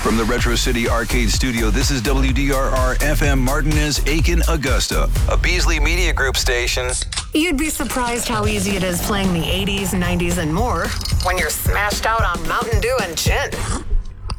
From the Retro City Arcade Studio, this is WDRR FM Martinez, Aiken, Augusta, a Beasley Media Group station. You'd be surprised how easy it is playing the 80s, 90s, and more when you're smashed out on Mountain Dew and gin.